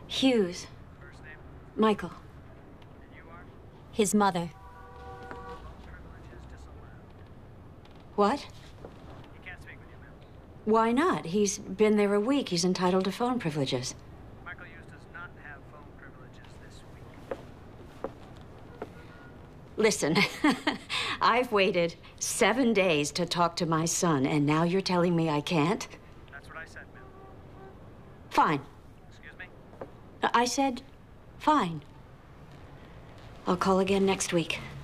Hughes. First name? Michael. And you are? His mother. Phone privileges disallowed. What? He can't speak with you, ma'am. Why not? He's been there a week. He's entitled to phone privileges. Michael Hughes does not have phone privileges this week. Listen, I've waited 7 days to talk to my son, and now you're telling me I can't? That's what I said, ma'am. Fine. Excuse me? I said, fine. I'll call again next week.